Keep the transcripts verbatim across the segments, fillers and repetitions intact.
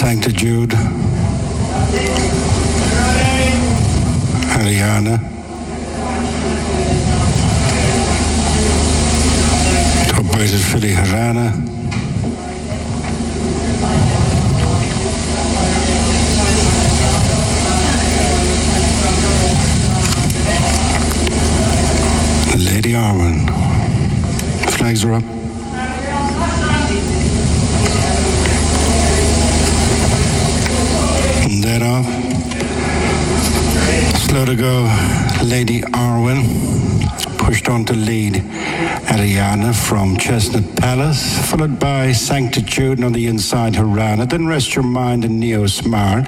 Sancta Jude, Ariana, Top-rated filly Harana, Lady Arwen. Flags are up. And that off. Slow to go, Lady Arwen. Pushed on to lead Ariana from Chestnut Palace, followed by Sanctitude, and on the inside Harana. Then Rest Your Mind and Neo Smart.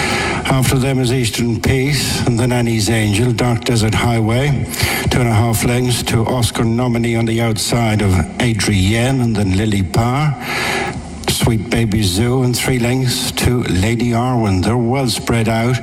After them is Eastern Peace, and then Annie's Angel, Dark Desert Highway. Two and a half lengths to Oscar Nominee on the outside of Adrienne, and then Lily Parr. Sweet Baby Zoo, and three lengths to Lady Arwen. They're well spread out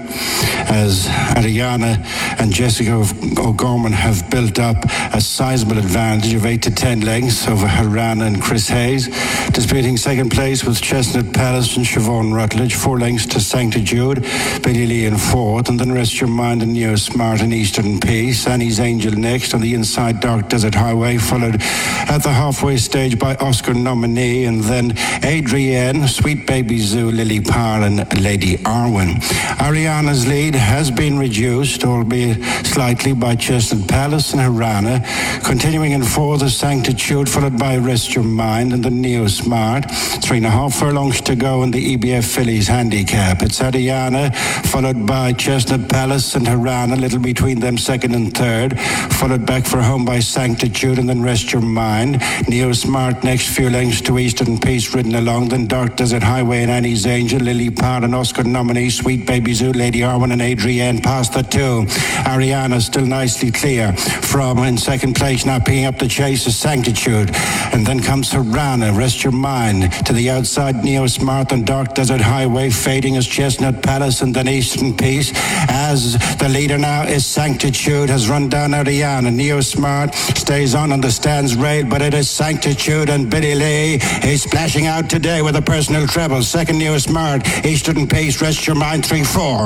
as Ariana and Jessica O'Gorman have built up a sizable advantage of eight to ten lengths over Harana and Chris Hayes. Disputing second place with Chestnut Palace and Siobhan Rutledge, four lengths to Sancta Jude, Billy Lee in fourth, and then Rest Your Mind and Neo Smart and Eastern Peace. Annie's Angel next on the inside, Dark Desert Highway, followed at the halfway stage by Oscar Nominee, and then Adrienne, Sweet Baby Zoo, Lily Parr and Lady Arwen. Ariana's lead has been reduced, albeit slightly, by Chestnut Palace and Harana. Continuing in fourth is Sanctitude, followed by Rest Your Mind and the Neo Smart. Three and a half furlongs to go in the E B F Fillies handicap. It's Ariana, followed by Chestnut Palace and Harana, little between them second and third. Followed back for home by Sanctitude and then Rest Your Mind. Neo Smart next, few lengths to Eastern Peace ridden along. Then Dark Desert Highway and Annie's Angel, Lily Parr and Oscar Nominee, Sweet Baby Zoo, Lady Arwen and Adrienne past the two. Ariana still nicely clear from in second place, now picking up the chase is Sanctitude. And then comes Harana, Rest Your Mind. To the outside, Neo Smart and Dark Desert Highway, fading as Chestnut Palace and then Eastern Peace. As the leader now is Sanctitude, has run down Ariana. Neo Smart stays on on the stands rail, but it is Sanctitude and Billy Lee is splashing out today with a personal treble. Second, Neo Smart, Eastern Peace, Rest Your Mind, three four.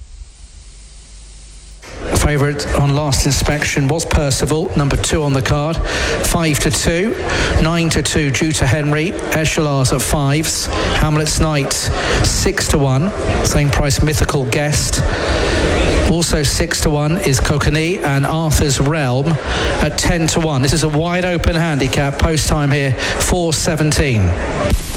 Favourite on last inspection was Percival, number two on the card. Five to two, nine to two due to Henry. Echelars at fives. Hamlet's Knight six to one. Same price Mythical Guest. Also six to one is Kokanee and Arthur's Realm at ten to one. This is a wide open handicap. Post time here four seventeen.